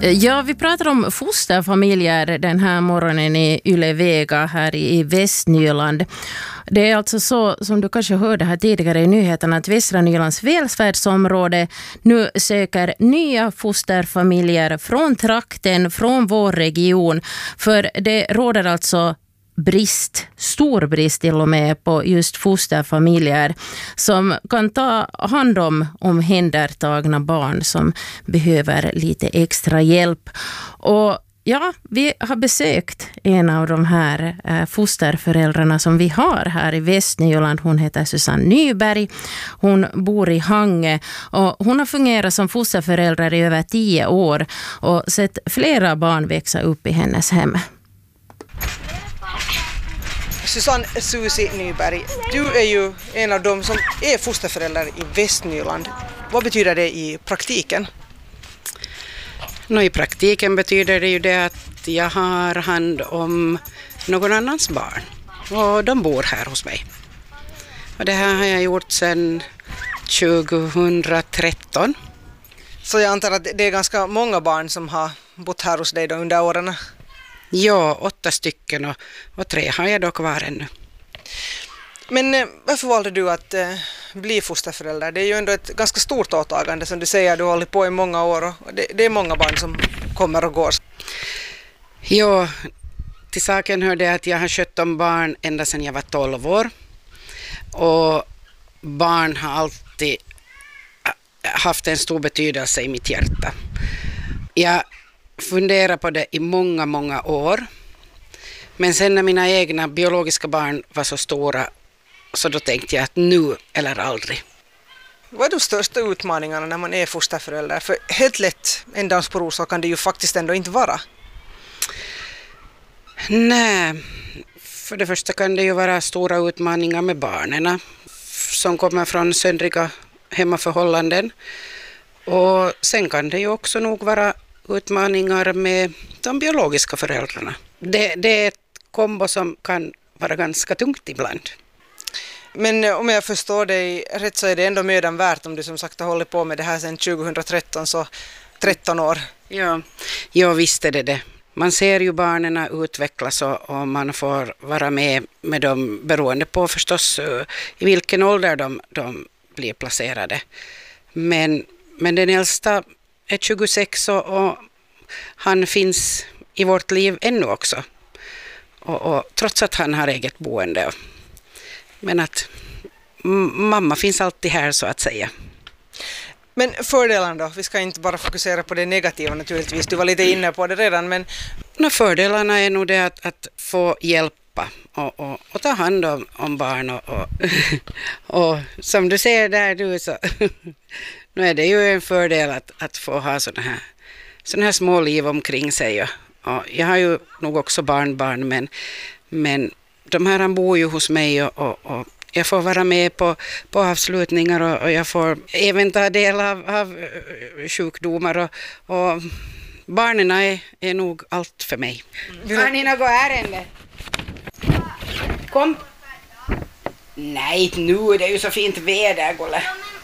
Ja, vi pratar om fosterfamiljer den här morgonen i Yle Vega här i Västnyland. Det är alltså så, som du kanske hörde här tidigare i nyheterna, att Västra Nylands välfärdsområde nu söker nya fosterfamiljer från trakten, från vår region. För det råder alltså stor brist till och med på just fosterfamiljer som kan ta hand om omhändertagna barn som behöver lite extra hjälp. Och ja, vi har besökt en av de här fosterföräldrarna som vi har här i Västnyland. Hon heter Susanne Nyberg. Hon bor i Hange och hon har fungerat som fosterförälder i över 10 år och sett flera barn växa upp i hennes hem. Susanne Susi Nyberg, du är ju en av dem som är fosterföräldrar i Västnyland. Vad betyder det i praktiken? I praktiken betyder det ju det att jag har hand om någon annans barn och de bor här hos mig. Och det här har jag gjort sedan 2013. Så jag antar att det är ganska många barn som har bott här hos dig då under åren? Ja, 8 stycken och 3 har jag då kvar ännu. Men varför valde du att bli fosterförälder? Det är ju ändå ett ganska stort åtagande som du säger, du har hållit på i många år och det är många barn som kommer och går. Ja, till saken hör det att jag har skött om barn ända sedan jag var 12 år. Och barn har alltid haft en stor betydelse i mitt hjärta. Jag funderar på det i många år. Men sen när mina egna biologiska barn var så stora så då tänkte jag att nu eller aldrig. Vad är de största utmaningarna när man är fosterförälder? För helt lätt endagsbror så kan det ju faktiskt ändå inte vara. Nej, för det första kan det ju vara stora utmaningar med barnen som kommer från söndriga hemmaförhållanden. Och sen kan det ju också nog vara utmaningar med de biologiska föräldrarna. Det är ett kombo som kan vara ganska tungt ibland. Men om jag förstår dig rätt så är det ändå mödan värt om du som sagt har hållit på med det här sedan 2013, så 13 år. Ja, visst är det. Man ser ju barnen utvecklas och man får vara med dem beroende på förstås i vilken ålder de blir placerade. Men den äldsta är 26 och han finns i vårt liv ännu också. Och trots att han har eget boende. Men att mamma finns alltid här så att säga. Men fördelarna då? Vi ska inte bara fokusera på det negativa naturligtvis. Du var lite inne på det redan. Men fördelarna är nog det att få hjälpa och ta hand om barn. Och som du ser där du så nu är det ju en fördel att få ha sådana här små liv omkring sig. Och jag har ju nog också barnbarn men de här bor ju hos mig och jag får vara med på avslutningar och jag får även ta del av sjukdomar och barnen är nog allt för mig. Har ni något ärende? Kom. Nej, nu det är ju så fint väder, Golle.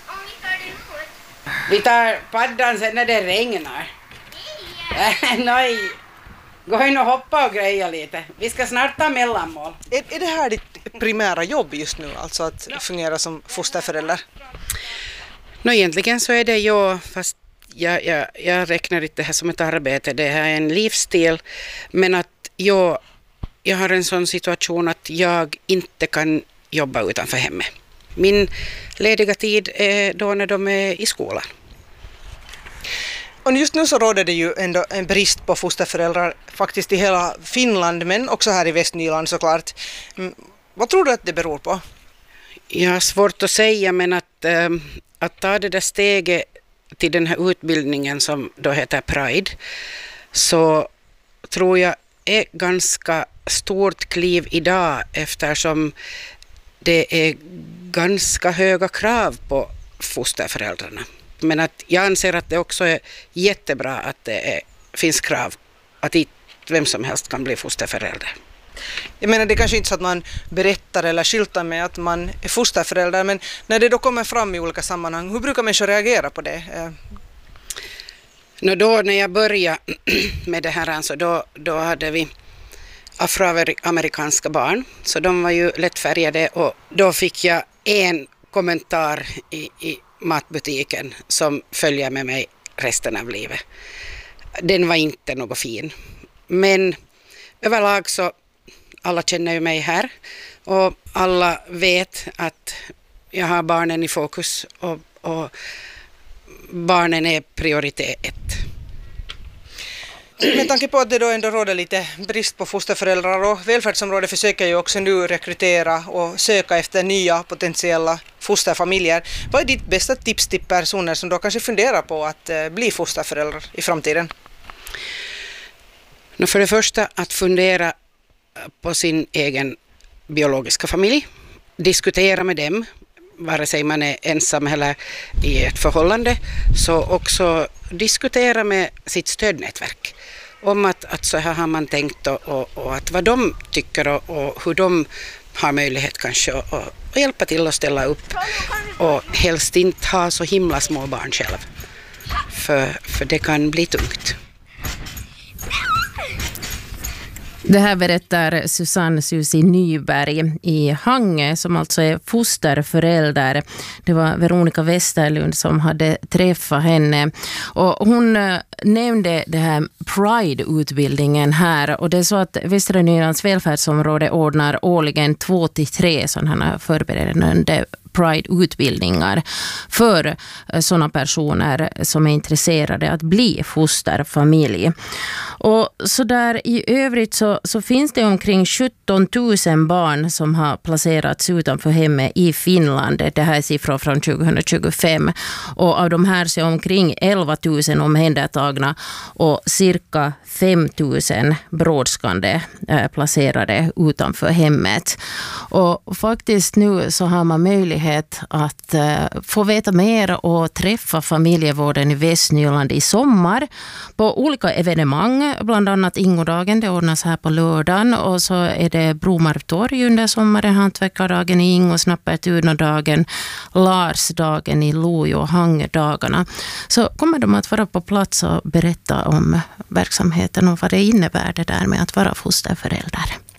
Vi tar paddan sen när det regnar. Nej. Gå in och hoppa och greja lite. Vi ska snart ta mellanmål. Är det här ditt primära jobb just nu, alltså att fungera som fosterförälder? Egentligen så är det jag, fast jag räknar inte det här som ett arbete. Det här är en livsstil. Men att jag har en sån situation att jag inte kan jobba utanför hemmet. Min lediga tid är då när de är i skolan. Och just nu så råder det ju ändå en brist på fosterföräldrar faktiskt i hela Finland, men också här i Västnyland såklart. Vad tror du att det beror på? Jag har svårt att säga, men att ta det där steget till den här utbildningen som då heter Pride, så tror jag är ganska stort kliv idag eftersom det är ganska höga krav på fosterföräldrarna. Men att jag anser att det också är jättebra att det finns krav att vem som helst kan bli fosterförälder. Jag menar, det är kanske inte så att man berättar eller skyltar med att man är fosterförälder, men när det då kommer fram i olika sammanhang, hur brukar människor reagera på det? Då när jag började med det här så då hade vi afroamerikanska barn, så de var ju lättfärgade, och då fick jag en kommentar i matbutiken som följer med mig resten av livet. Den var inte något fin, men överlag så alla känner ju mig här och alla vet att jag har barnen i fokus och barnen är prioritet 1. Med tanke på att det då ändå råder lite brist på fosterföräldrar, och välfärdsområdet försöker ju också nu rekrytera och söka efter nya potentiella fosterfamiljer. Vad är ditt bästa tips till personer som då kanske funderar på att bli fosterföräldrar i framtiden? För det första att fundera på sin egen biologiska familj. Diskutera med dem, vare sig man är ensam eller i ett förhållande, så också diskutera med sitt stödnätverk om att så här har man tänkt och att vad de tycker och hur de har möjlighet kanske att hjälpa till att ställa upp, och helst inte ha så himla små barn själv, för det kan bli tungt. Det här berättar Susanne Susi Nyberg i Hangö, som alltså är fosterförälder. Det var Veronica Westerlund som hade träffat henne. Och hon nämnde det här Pride-utbildningen här. Och det är så att Västra Nylands välfärdsområde ordnar årligen 2-3 sådana förberedande Pride-utbildningar för sådana personer som är intresserade att bli fosterfamilj. Och så där i övrigt så finns det omkring 17 000 barn som har placerats utanför hemmet i Finland. Det här är siffror från 2025. Och av de här så är omkring 11 000 omhändertagna och cirka 5 000 brådskande placerade utanför hemmet. Och faktiskt nu så har man möjlighet att få veta mer och träffa familjevården i Västnyland i sommar på olika evenemang, bland annat Ingodagen, det ordnas här på lördagen, och så är det Bromartorg under sommaren, Hantverkardagen i Ingo, Snappertunodagen, Larsdagen i Lojo och Hangdagarna. Så kommer de att vara på plats och berätta om verksamheten och vad det innebär det där med att vara fosterförälder.